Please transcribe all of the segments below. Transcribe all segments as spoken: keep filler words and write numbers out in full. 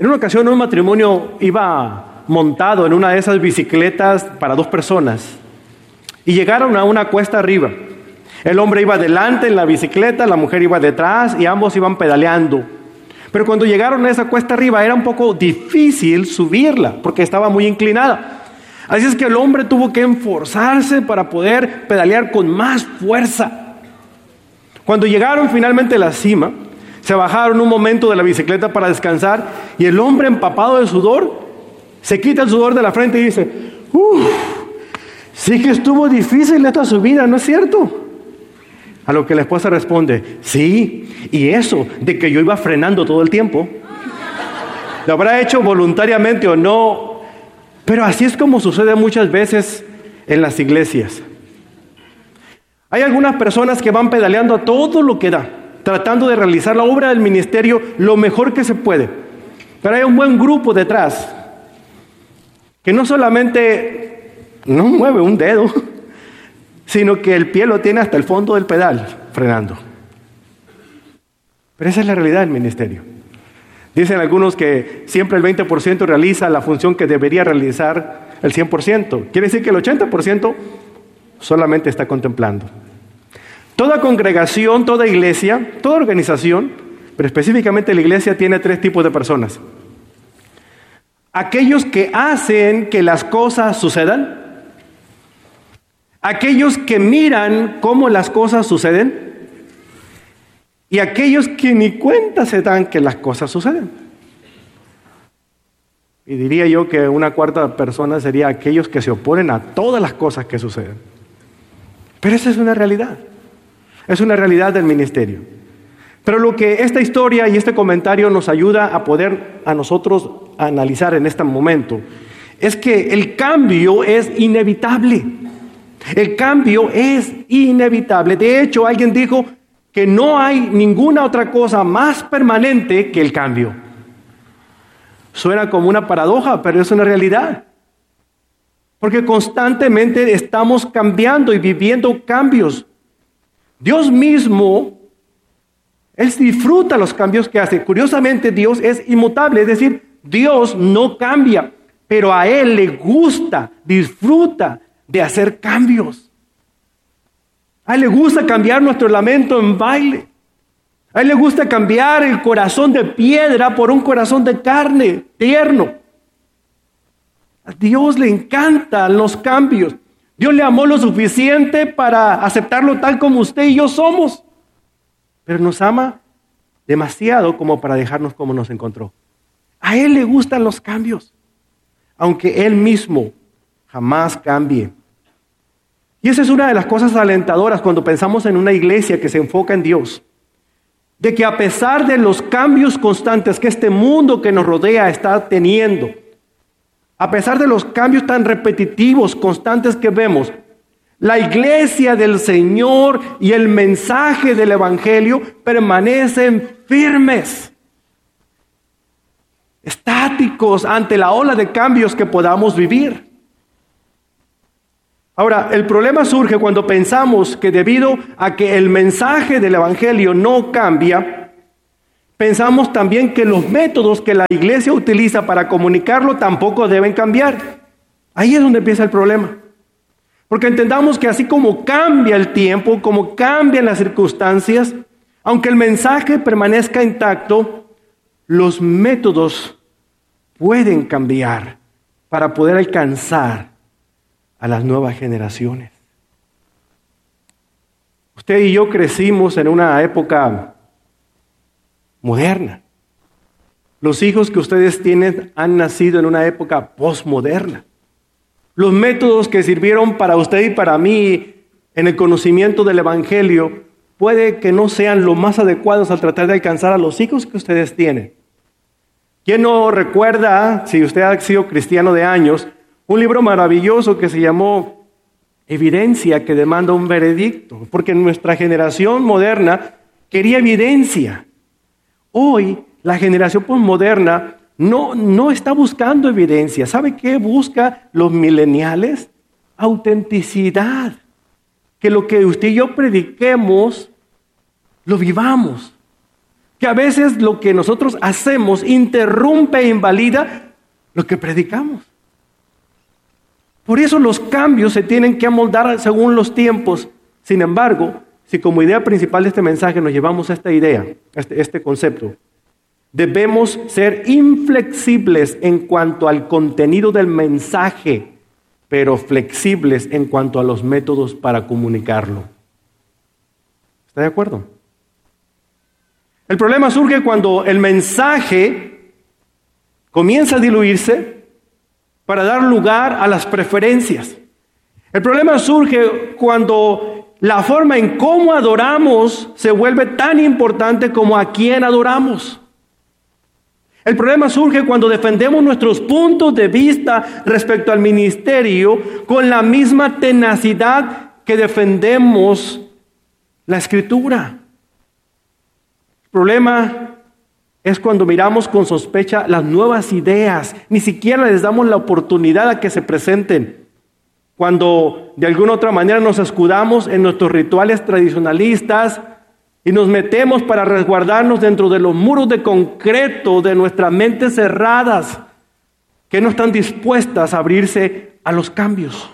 En una ocasión un matrimonio iba montado en una de esas bicicletas para dos personas y llegaron a una cuesta arriba. El hombre iba delante en la bicicleta, la mujer iba detrás y ambos iban pedaleando. Pero cuando llegaron a esa cuesta arriba era un poco difícil subirla porque estaba muy inclinada. Así es que el hombre tuvo que esforzarse para poder pedalear con más fuerza. Cuando llegaron finalmente a la cima, se bajaron un momento de la bicicleta para descansar y el hombre, empapado de sudor, se quita el sudor de la frente y dice: uff, sí que estuvo difícil esta subida, ¿no es cierto? A lo que la esposa responde: sí, y eso de que yo iba frenando todo el tiempo. ¿Lo habrá hecho voluntariamente o no? Pero así es como sucede muchas veces en las iglesias. Hay algunas personas que van pedaleando a todo lo que da, tratando de realizar la obra del ministerio lo mejor que se puede. Pero hay un buen grupo detrás que no solamente no mueve un dedo, sino que el pie lo tiene hasta el fondo del pedal, frenando. Pero esa es la realidad del ministerio. Dicen algunos que siempre el veinte por ciento realiza la función que debería realizar el cien por ciento. Quiere decir que el ochenta por ciento solamente está contemplando. Toda congregación, toda iglesia, toda organización, pero específicamente la iglesia, tiene tres tipos de personas. Aquellos que hacen que las cosas sucedan. Aquellos que miran cómo las cosas suceden. Y aquellos que ni cuenta se dan que las cosas suceden. Y diría yo que una cuarta persona sería aquellos que se oponen a todas las cosas que suceden. Pero esa es una realidad. Es una realidad del ministerio. Pero lo que esta historia y este comentario nos ayuda a poder a nosotros analizar en este momento es que el cambio es inevitable. El cambio es inevitable. De hecho, alguien dijo que no hay ninguna otra cosa más permanente que el cambio. Suena como una paradoja, pero es una realidad. Porque constantemente estamos cambiando y viviendo cambios. Dios mismo, Él disfruta los cambios que hace. Curiosamente, Dios es inmutable, es decir, Dios no cambia, pero a Él le gusta, disfruta de hacer cambios. A Él le gusta cambiar nuestro lamento en baile. A Él le gusta cambiar el corazón de piedra por un corazón de carne, tierno. A Dios le encantan los cambios. Dios le amó lo suficiente para aceptarlo tal como usted y yo somos. Pero nos ama demasiado como para dejarnos como nos encontró. A Él le gustan los cambios, aunque Él mismo jamás cambie. Y esa es una de las cosas alentadoras cuando pensamos en una iglesia que se enfoca en Dios. De que a pesar de los cambios constantes que este mundo que nos rodea está teniendo, a pesar de los cambios tan repetitivos, constantes que vemos, la iglesia del Señor y el mensaje del Evangelio permanecen firmes, estáticos ante la ola de cambios que podamos vivir. Ahora, el problema surge cuando pensamos que debido a que el mensaje del Evangelio no cambia, pensamos también que los métodos que la iglesia utiliza para comunicarlo tampoco deben cambiar. Ahí es donde empieza el problema. Porque entendamos que así como cambia el tiempo, como cambian las circunstancias, aunque el mensaje permanezca intacto, los métodos pueden cambiar para poder alcanzar a las nuevas generaciones. Usted y yo crecimos en una época moderna. Los hijos que ustedes tienen han nacido en una época posmoderna. Los métodos que sirvieron para usted y para mí en el conocimiento del Evangelio puede que no sean los más adecuados al tratar de alcanzar a los hijos que ustedes tienen. ¿Quién no recuerda, si usted ha sido cristiano de años, un libro maravilloso que se llamó Evidencia, que demanda un veredicto? Porque nuestra generación moderna quería evidencia. Hoy, la generación posmoderna no, no está buscando evidencia. ¿Sabe qué busca los millennials? Autenticidad. Que lo que usted y yo prediquemos, lo vivamos. que a veces lo que nosotros hacemos interrumpe e invalida lo que predicamos. Por eso los cambios se tienen que amoldar según los tiempos. Sin embargo, si como idea principal de este mensaje nos llevamos a esta idea, este, este concepto, debemos ser inflexibles en cuanto al contenido del mensaje, pero flexibles en cuanto a los métodos para comunicarlo. ¿Está de acuerdo? El problema surge cuando el mensaje comienza a diluirse para dar lugar a las preferencias. El problema surge cuando la forma en cómo adoramos se vuelve tan importante como a quién adoramos. El problema surge cuando defendemos nuestros puntos de vista respecto al ministerio con la misma tenacidad que defendemos la Escritura. El problema es cuando miramos con sospecha las nuevas ideas, ni siquiera les damos la oportunidad a que se presenten. Cuando de alguna otra manera nos escudamos en nuestros rituales tradicionalistas y nos metemos para resguardarnos dentro de los muros de concreto de nuestras mentes cerradas, que no están dispuestas a abrirse a los cambios.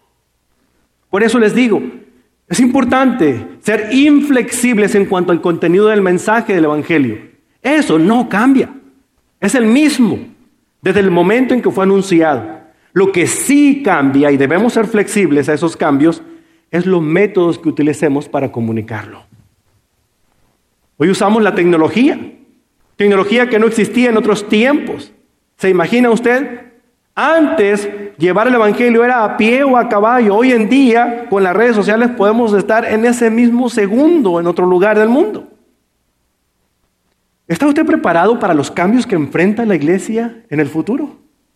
Por eso les digo, es importante ser inflexibles en cuanto al contenido del mensaje del Evangelio. Eso no cambia. Es el mismo desde el momento en que fue anunciado. Lo que sí cambia, y debemos ser flexibles a esos cambios, es los métodos que utilicemos para comunicarlo. Hoy usamos la tecnología, tecnología que no existía en otros tiempos. ¿Se imagina usted? Antes, llevar el Evangelio era a pie o a caballo. Hoy en día, con las redes sociales, podemos estar en ese mismo segundo en otro lugar del mundo. ¿Está usted preparado para los cambios que enfrenta la iglesia en el futuro?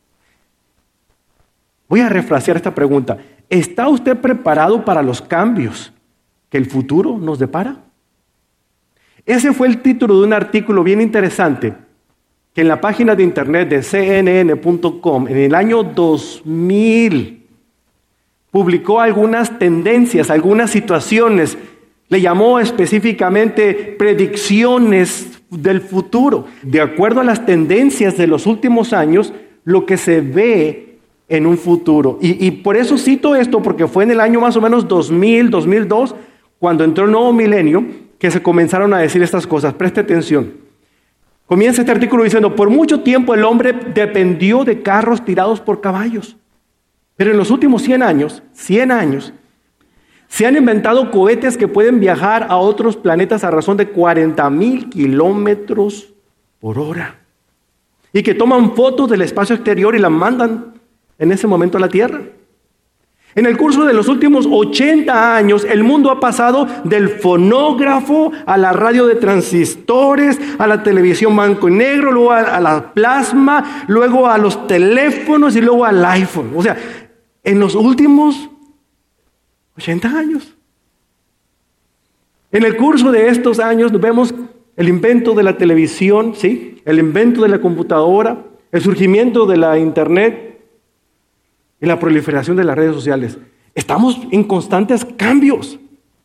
Voy a refrasear esta pregunta. ¿Está usted preparado para los cambios que el futuro nos depara? Ese fue el título de un artículo bien interesante que en la página de internet de C N N punto com en el año dos mil publicó algunas tendencias, algunas situaciones. Le llamó específicamente predicciones del futuro. De acuerdo a las tendencias de los últimos años, lo que se ve en un futuro. Y, y por eso cito esto, porque fue en el año más o menos dos mil, dos mil dos, cuando entró el nuevo milenio, que se comenzaron a decir estas cosas. Preste atención. Comienza este artículo diciendo, por mucho tiempo el hombre dependió de carros tirados por caballos. Pero en los últimos cien años, cien años, se han inventado cohetes que pueden viajar a otros planetas a razón de cuarenta mil kilómetros por hora. Y que toman fotos del espacio exterior y las mandan en ese momento a la Tierra. En el curso de los últimos ochenta años, el mundo ha pasado del fonógrafo a la radio de transistores, a la televisión blanco y negro, luego a, a la plasma, luego a los teléfonos y luego al iPhone. O sea, en los últimos ochenta años. En el curso de estos años vemos el invento de la televisión, ¿sí? El invento de la computadora, el surgimiento de la internet y la proliferación de las redes sociales. Estamos en constantes cambios.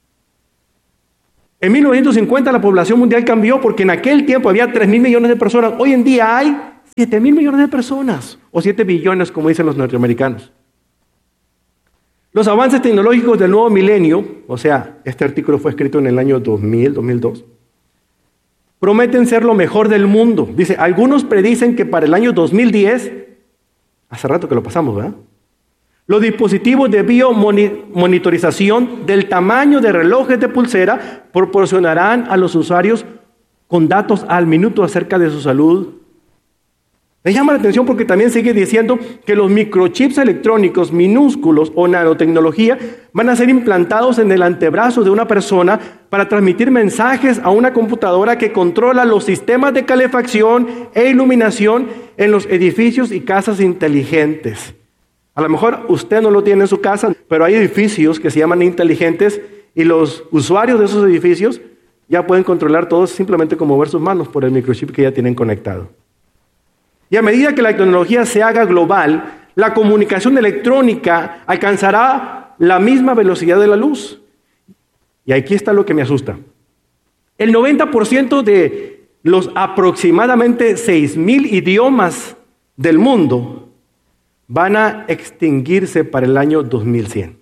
En mil novecientos cincuenta la población mundial cambió porque en aquel tiempo había tres mil millones de personas. Hoy en día hay siete mil millones de personas, o siete billones como dicen los norteamericanos. Los avances tecnológicos del nuevo milenio, o sea, este artículo fue escrito en el año dos mil, dos mil dos, prometen ser lo mejor del mundo. Dice, algunos predicen que para el año dos mil diez, hace rato que lo pasamos, ¿verdad? Los dispositivos de biomonitorización del tamaño de relojes de pulsera proporcionarán a los usuarios con datos al minuto acerca de su salud. Me llama la atención porque también sigue diciendo que los microchips electrónicos minúsculos o nanotecnología van a ser implantados en el antebrazo de una persona para transmitir mensajes a una computadora que controla los sistemas de calefacción e iluminación en los edificios y casas inteligentes. A lo mejor usted no lo tiene en su casa, pero hay edificios que se llaman inteligentes y los usuarios de esos edificios ya pueden controlar todo simplemente con mover sus manos por el microchip que ya tienen conectado. Y a medida que la tecnología se haga global, la comunicación electrónica alcanzará la misma velocidad de la luz. Y aquí está lo que me asusta. El noventa por ciento de los aproximadamente seis mil idiomas del mundo van a extinguirse para el año dos mil cien.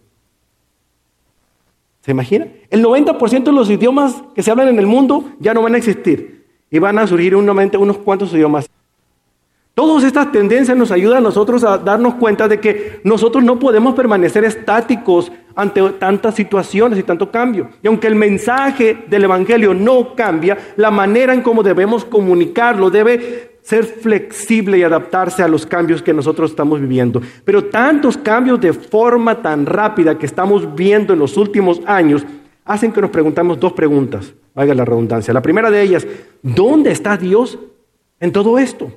¿Se imagina? El noventa por ciento de los idiomas que se hablan en el mundo ya no van a existir y van a surgir únicamente unos cuantos idiomas. Todas estas tendencias nos ayudan a nosotros a darnos cuenta de que nosotros no podemos permanecer estáticos ante tantas situaciones y tanto cambio. Y aunque el mensaje del Evangelio no cambia, la manera en cómo debemos comunicarlo debe ser flexible y adaptarse a los cambios que nosotros estamos viviendo. Pero tantos cambios de forma tan rápida que estamos viendo en los últimos años hacen que nos preguntamos dos preguntas, valga la redundancia. La primera de ellas, ¿dónde está Dios en todo esto?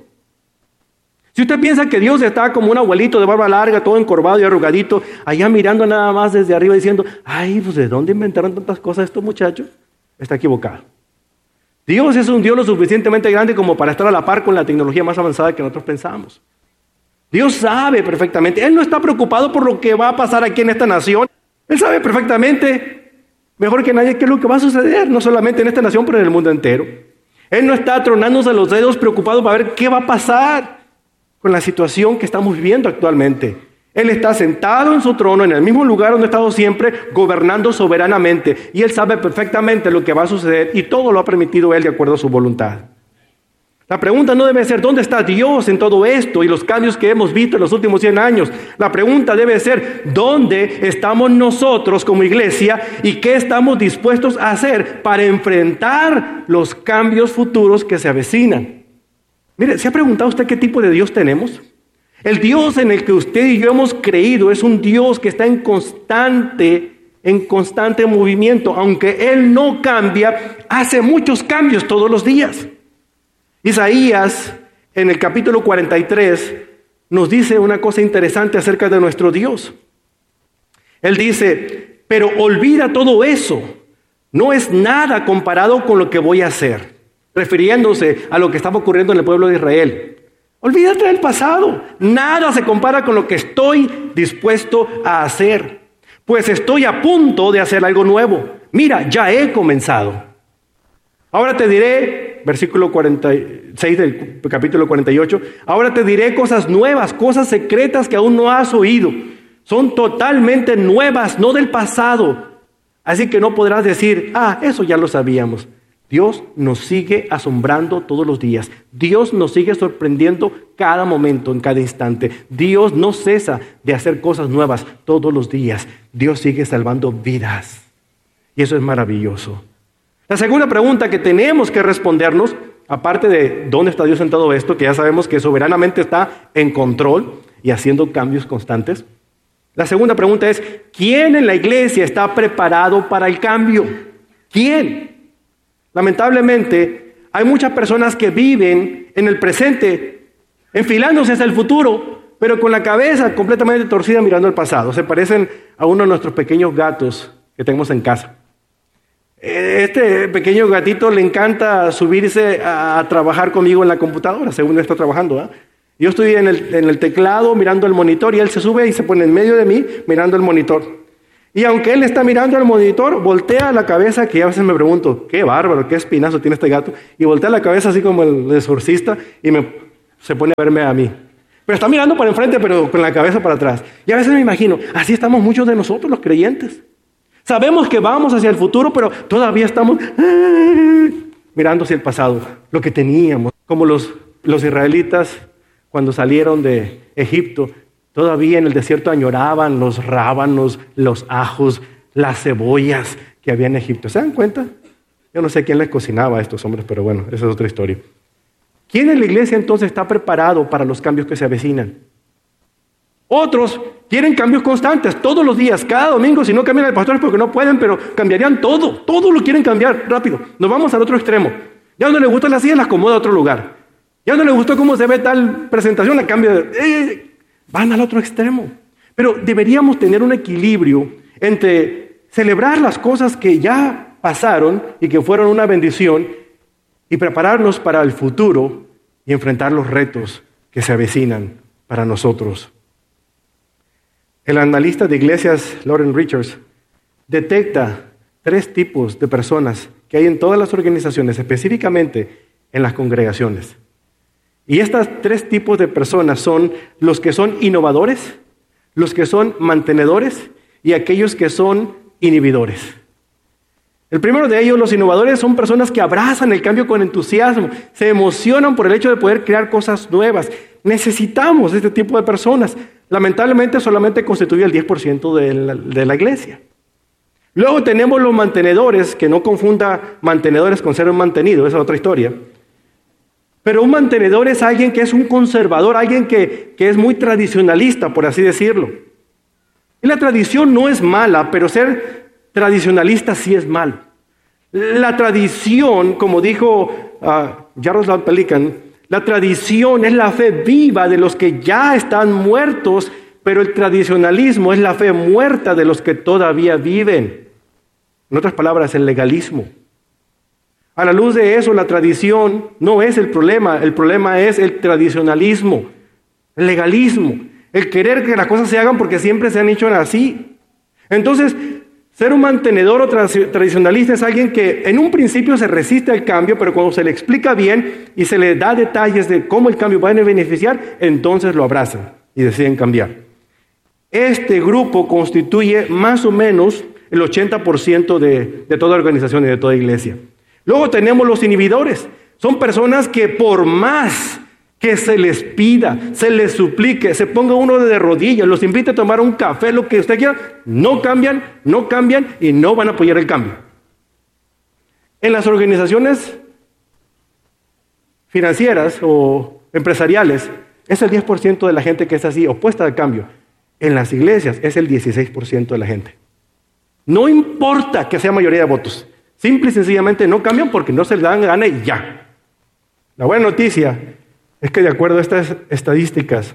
Si usted piensa que Dios está como un abuelito de barba larga, todo encorvado y arrugadito, allá mirando nada más desde arriba diciendo, ay, pues ¿de dónde inventaron tantas cosas estos muchachos? Está equivocado. Dios es un Dios lo suficientemente grande como para estar a la par con la tecnología más avanzada que nosotros pensamos. Dios sabe perfectamente. Él no está preocupado por lo que va a pasar aquí en esta nación. Él sabe perfectamente, mejor que nadie, qué es lo que va a suceder, no solamente en esta nación, pero en el mundo entero. Él no está tronándose los dedos preocupado para ver qué va a pasar con la situación que estamos viviendo actualmente. Él está sentado en su trono, en el mismo lugar donde ha estado siempre, gobernando soberanamente. Y Él sabe perfectamente lo que va a suceder y todo lo ha permitido Él de acuerdo a su voluntad. La pregunta no debe ser, ¿dónde está Dios en todo esto y los cambios que hemos visto en los últimos cien años? La pregunta debe ser, ¿dónde estamos nosotros como iglesia y qué estamos dispuestos a hacer para enfrentar los cambios futuros que se avecinan? Mire, ¿se ha preguntado usted qué tipo de Dios tenemos? El Dios en el que usted y yo hemos creído es un Dios que está en constante, en constante movimiento. Aunque Él no cambia, hace muchos cambios todos los días. Isaías, en el capítulo cuarenta y tres, nos dice una cosa interesante acerca de nuestro Dios. Él dice, pero olvida todo eso. No es nada comparado con lo que voy a hacer. Refiriéndose a lo que estaba ocurriendo en el pueblo de Israel. Olvídate del pasado. Nada se compara con lo que estoy dispuesto a hacer. Pues estoy a punto de hacer algo nuevo. Mira, ya he comenzado. Ahora te diré, versículo cuarenta y seis del capítulo cuarenta y ocho, ahora te diré cosas nuevas, cosas secretas que aún no has oído. Son totalmente nuevas, no del pasado. Así que no podrás decir, ah, eso ya lo sabíamos. Dios nos sigue asombrando todos los días. Dios nos sigue sorprendiendo cada momento, en cada instante. Dios no cesa de hacer cosas nuevas todos los días. Dios sigue salvando vidas. Y eso es maravilloso. La segunda pregunta que tenemos que respondernos, aparte de dónde está Dios en todo esto, que ya sabemos que soberanamente está en control y haciendo cambios constantes. La segunda pregunta es, ¿quién en la iglesia está preparado para el cambio? ¿Quién? Lamentablemente, hay muchas personas que viven en el presente, enfilándose hacia el futuro, pero con la cabeza completamente torcida mirando al pasado. Se parecen a uno de nuestros pequeños gatos que tenemos en casa. Este pequeño gatito le encanta subirse a trabajar conmigo en la computadora, según él está trabajando. ¿eh? Yo estoy en el, en el teclado mirando el monitor y él se sube y se pone en medio de mí mirando el monitor. Y aunque él está mirando al monitor, voltea la cabeza, que a veces me pregunto, qué bárbaro, qué espinazo tiene este gato, y voltea la cabeza así como el exorcista y me, se pone a verme a mí. Pero está mirando para enfrente, pero con la cabeza para atrás. Y a veces me imagino, así estamos muchos de nosotros los creyentes. Sabemos que vamos hacia el futuro, pero todavía estamos mirando hacia el pasado, lo que teníamos. Como los, los israelitas cuando salieron de Egipto, todavía en el desierto añoraban los rábanos, los ajos, las cebollas que había en Egipto. ¿Se dan cuenta? Yo no sé quién les cocinaba a estos hombres, pero bueno, esa es otra historia. ¿Quién en la iglesia entonces está preparado para los cambios que se avecinan? Otros quieren cambios constantes, todos los días, cada domingo. Si no cambian el pastor es porque no pueden, pero cambiarían todo. Todo lo quieren cambiar rápido. Nos vamos al otro extremo. Ya no les gusta la silla, la acomoda a otro lugar. Ya no les gustó cómo se ve tal presentación, la cambia de... ¡Eh! Van al otro extremo. Pero deberíamos tener un equilibrio entre celebrar las cosas que ya pasaron y que fueron una bendición y prepararnos para el futuro y enfrentar los retos que se avecinan para nosotros. El analista de iglesias, Loren Richards, detecta tres tipos de personas que hay en todas las organizaciones, específicamente en las congregaciones. Y estos tres tipos de personas son los que son innovadores, los que son mantenedores y aquellos que son inhibidores. El primero de ellos, los innovadores, son personas que abrazan el cambio con entusiasmo, se emocionan por el hecho de poder crear cosas nuevas. Necesitamos este tipo de personas. Lamentablemente solamente constituye el diez por ciento de la, de la iglesia. Luego tenemos los mantenedores, que no confunda mantenedores con ser mantenido, esa es otra historia. Pero un mantenedor es alguien que es un conservador, alguien que, que es muy tradicionalista, por así decirlo. Y la tradición no es mala, pero ser tradicionalista sí es malo. La tradición, como dijo uh, Jaroslav Pelikan, la tradición es la fe viva de los que ya están muertos, pero el tradicionalismo es la fe muerta de los que todavía viven. En otras palabras, el legalismo. A la luz de eso, la tradición no es el problema, el problema es el tradicionalismo, el legalismo, el querer que las cosas se hagan porque siempre se han hecho así. Entonces, ser un mantenedor o tra- tradicionalista es alguien que en un principio se resiste al cambio, pero cuando se le explica bien y se le da detalles de cómo el cambio va a beneficiar, entonces lo abrazan y deciden cambiar. Este grupo constituye más o menos el ochenta por ciento de, de toda organización y de toda iglesia. Luego tenemos los inhibidores. Son personas que por más que se les pida, se les suplique, se ponga uno de rodillas, los invite a tomar un café, lo que usted quiera, no cambian, no cambian y no van a apoyar el cambio. En las organizaciones financieras o empresariales, es el diez por ciento de la gente que es así, opuesta al cambio. En las iglesias es el dieciséis por ciento de la gente. No importa que sea mayoría de votos, simple y sencillamente no cambian porque no se les dan gana y ya. La buena noticia es que de acuerdo a estas estadísticas,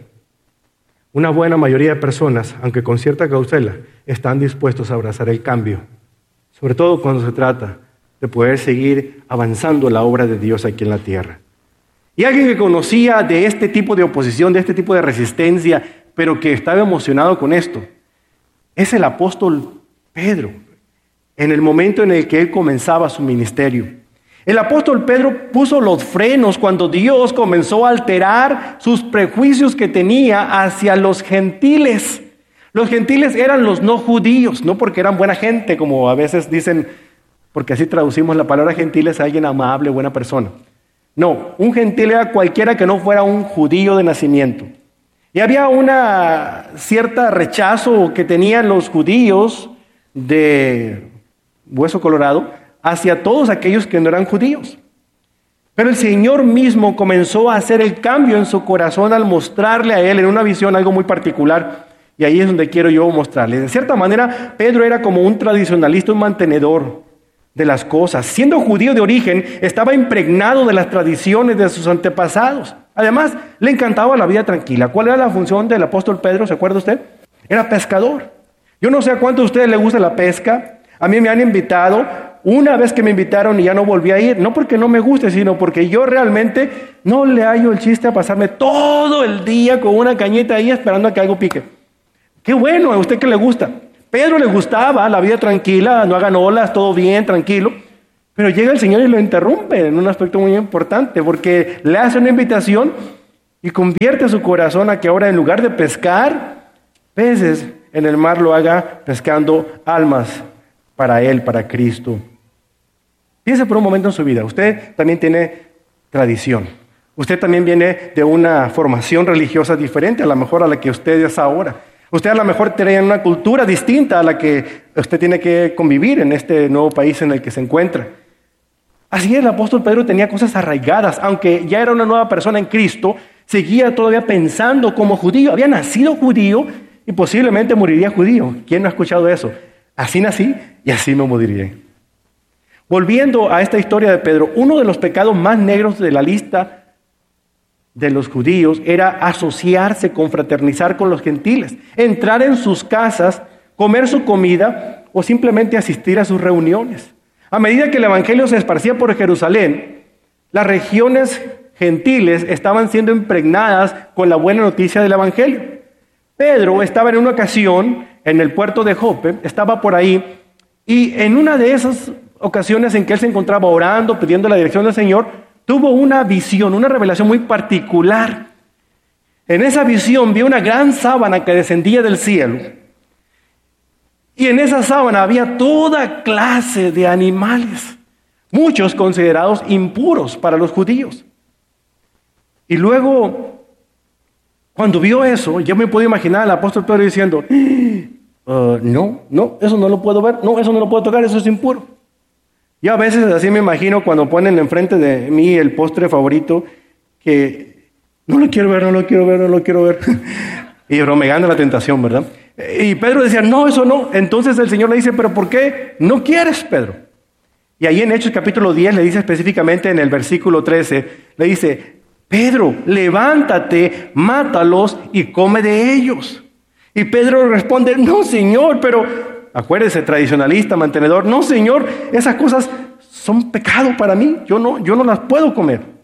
una buena mayoría de personas, aunque con cierta cautela, están dispuestos a abrazar el cambio, sobre todo cuando se trata de poder seguir avanzando la obra de Dios aquí en la tierra. Y alguien que conocía de este tipo de oposición, de este tipo de resistencia, pero que estaba emocionado con esto, es el apóstol Pedro, en el momento en el que él comenzaba su ministerio. El apóstol Pedro puso los frenos cuando Dios comenzó a alterar sus prejuicios que tenía hacia los gentiles. Los gentiles eran los no judíos, no porque eran buena gente, como a veces dicen, porque así traducimos la palabra gentiles a alguien amable, buena persona. No, un gentil era cualquiera que no fuera un judío de nacimiento. Y había una cierta rechazo que tenían los judíos de hueso colorado hacia todos aquellos que no eran judíos. Pero el Señor mismo comenzó a hacer el cambio en su corazón al mostrarle a él en una visión algo muy particular. Y ahí es donde quiero yo mostrarle. De cierta manera, Pedro era como un tradicionalista, un mantenedor de las cosas. Siendo judío de origen, estaba impregnado de las tradiciones de sus antepasados. Además, le encantaba la vida tranquila. ¿Cuál era la función del apóstol Pedro? ¿Se acuerda usted? Era pescador. Yo no sé a cuántos de ustedes les gusta la pesca. A mí me han invitado. Una vez que me invitaron y ya no volví a ir, no porque no me guste, sino porque yo realmente no le hallo el chiste a pasarme todo el día con una cañita ahí esperando a que algo pique. Qué bueno, a usted que le gusta. Pedro le gustaba la vida tranquila, no hagan olas, todo bien, tranquilo. Pero llega el Señor y lo interrumpe en un aspecto muy importante, porque le hace una invitación y convierte su corazón a que ahora en lugar de pescar peces en el mar lo haga pescando almas para Él, para Cristo. Piense por un momento en su vida. Usted también tiene tradición. Usted también viene de una formación religiosa diferente a la mejor a la que usted es ahora. Usted a lo mejor tiene una cultura distinta a la que usted tiene que convivir en este nuevo país en el que se encuentra. Así es, el apóstol Pedro tenía cosas arraigadas. Aunque ya era una nueva persona en Cristo, seguía todavía pensando como judío. Había nacido judío y posiblemente moriría judío. ¿Quién no ha escuchado eso? Así nací y así me moriré. Volviendo a esta historia de Pedro, uno de los pecados más negros de la lista de los judíos era asociarse, confraternizar con los gentiles, entrar en sus casas, comer su comida o simplemente asistir a sus reuniones. A medida que el evangelio se esparcía por Jerusalén, las regiones gentiles estaban siendo impregnadas con la buena noticia del evangelio. Pedro estaba en una ocasión en el puerto de Jope, estaba por ahí, y en una de esas ocasiones en que él se encontraba orando, pidiendo la dirección del Señor, tuvo una visión, una revelación muy particular. En esa visión vio una gran sábana que descendía del cielo. Y en esa sábana había toda clase de animales, muchos considerados impuros para los judíos. Y luego, cuando vio eso, yo me puedo imaginar al apóstol Pedro diciendo, uh, no, no, eso no lo puedo ver, no, eso no lo puedo tocar, eso es impuro. Yo a veces así me imagino cuando ponen enfrente de mí el postre favorito, que no lo quiero ver, no lo quiero ver, no lo quiero ver. Y bromegando la tentación, ¿verdad? Y Pedro decía, no, eso no. Entonces el Señor le dice, ¿pero por qué no quieres, Pedro? Y ahí en Hechos capítulo diez le dice específicamente en el versículo trece, le dice, Pedro, levántate, mátalos y come de ellos. Y Pedro responde, no, Señor, pero, acuérdese, tradicionalista, mantenedor, no, Señor, esas cosas son pecado para mí, yo no, yo no las puedo comer.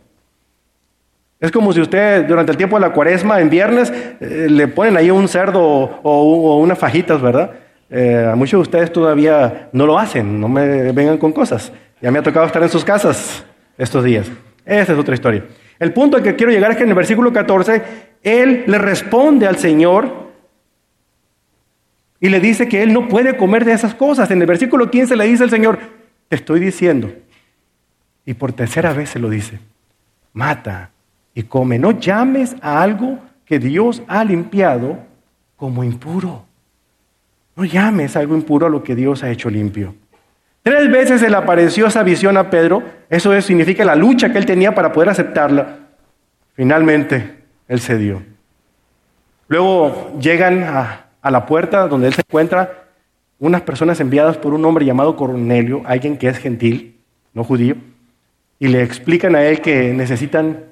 Es como si usted durante el tiempo de la cuaresma, en viernes, eh, le ponen ahí un cerdo o, o, o unas fajitas, ¿verdad? Eh, a muchos de ustedes todavía no lo hacen, no me vengan con cosas. Ya me ha tocado estar en sus casas estos días. Esa es otra historia. El punto al que quiero llegar es que en el versículo catorce, él le responde al Señor y le dice que él no puede comer de esas cosas. En el versículo quince le dice al Señor, te estoy diciendo, y por tercera vez se lo dice, mata y come. No llames a algo que Dios ha limpiado como impuro. No llames algo impuro a lo que Dios ha hecho limpio. Tres veces se le apareció esa visión a Pedro. Eso es, significa la lucha que él tenía para poder aceptarla. Finalmente, él cedió. Luego llegan a, a la puerta donde él se encuentra unas personas enviadas por un hombre llamado Cornelio, alguien que es gentil, no judío, y le explican a él que necesitan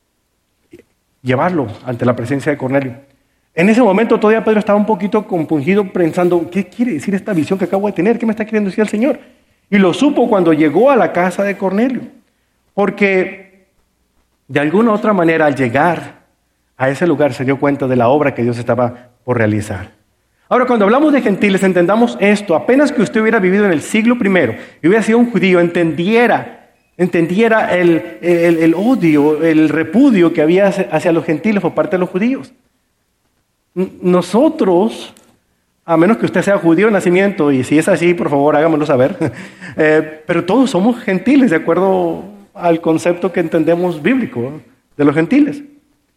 llevarlo ante la presencia de Cornelio. En ese momento todavía Pedro estaba un poquito compungido pensando, ¿qué quiere decir esta visión que acabo de tener? ¿Qué me está queriendo decir el Señor? Y lo supo cuando llegó a la casa de Cornelio. Porque de alguna u otra manera al llegar a ese lugar se dio cuenta de la obra que Dios estaba por realizar. Ahora, cuando hablamos de gentiles, entendamos esto. Apenas que usted hubiera vivido en el siglo primero y hubiera sido un judío, entendiera entendiera el, el, el odio, el repudio que había hacia los gentiles por parte de los judíos. Nosotros, a menos que usted sea judío de nacimiento, y si es así, por favor, hágamelo saber, eh, pero todos somos gentiles, de acuerdo al concepto que entendemos bíblico de los gentiles.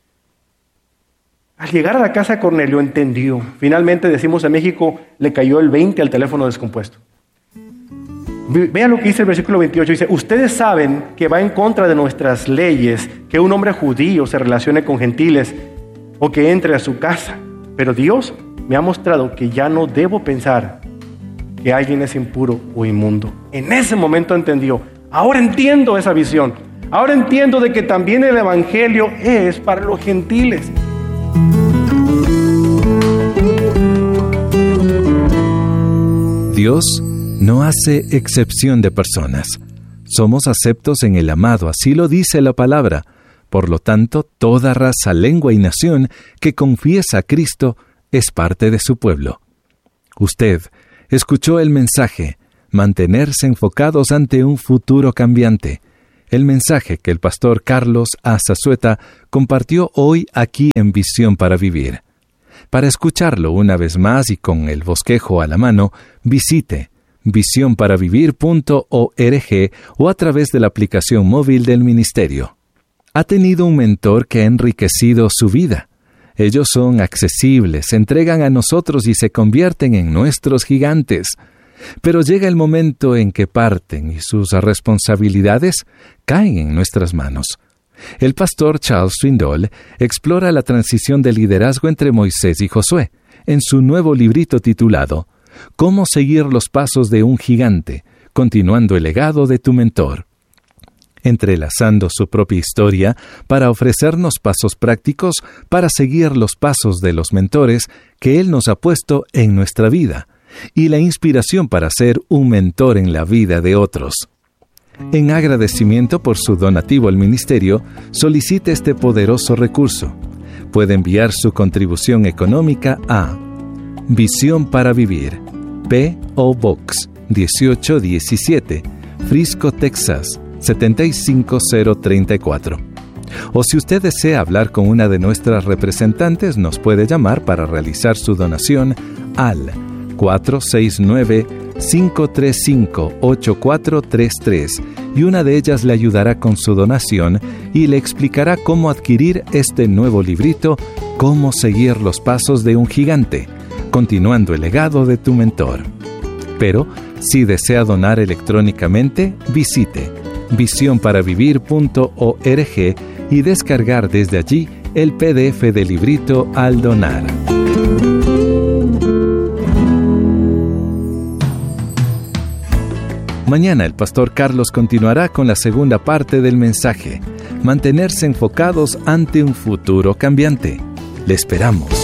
Al llegar a la casa de Cornelio, entendió. Finalmente, decimos en México, le cayó el veinte al teléfono descompuesto. Vean lo que dice el versículo veintiocho, dice, ustedes saben que va en contra de nuestras leyes que un hombre judío se relacione con gentiles o que entre a su casa, pero Dios me ha mostrado que ya no debo pensar que alguien es impuro o inmundo. En ese momento entendió, ahora entiendo esa visión, ahora entiendo de que también el evangelio es para los gentiles. Dios no hace excepción de personas. Somos aceptos en el amado, así lo dice la palabra. Por lo tanto, toda raza, lengua y nación que confiesa a Cristo es parte de su pueblo. Usted escuchó el mensaje, mantenerse enfocados ante un futuro cambiante. El mensaje que el pastor Carlos Azazueta compartió hoy aquí en Visión para Vivir. Para escucharlo una vez más y con el bosquejo a la mano, visite visión para vivir punto org o a través de la aplicación móvil del ministerio. Ha tenido un mentor que ha enriquecido su vida. Ellos son accesibles, se entregan a nosotros y se convierten en nuestros gigantes. Pero llega el momento en que parten y sus responsabilidades caen en nuestras manos. El pastor Charles Swindoll explora la transición de liderazgo entre Moisés y Josué en su nuevo librito titulado Cómo seguir los pasos de un gigante, continuando el legado de tu mentor. Entrelazando su propia historia para ofrecernos pasos prácticos para seguir los pasos de los mentores que Él nos ha puesto en nuestra vida y la inspiración para ser un mentor en la vida de otros. En agradecimiento por su donativo al ministerio, solicite este poderoso recurso. Puede enviar su contribución económica a Visión para Vivir, P O Box dieciocho diecisiete, Frisco, Texas siete cinco cero tres cuatro. O si usted desea hablar con una de nuestras representantes, nos puede llamar para realizar su donación al cuatro seis nueve, cinco tres cinco, ocho cuatro tres tres y una de ellas le ayudará con su donación y le explicará cómo adquirir este nuevo librito, Cómo seguir los pasos de un gigante, continuando el legado de tu mentor. Pero, si desea donar electrónicamente, visite visión para vivir punto org y descargar desde allí el P D F del librito al donar. Mañana el pastor Carlos continuará con la segunda parte del mensaje, mantenerse enfocados ante un futuro cambiante. Le esperamos.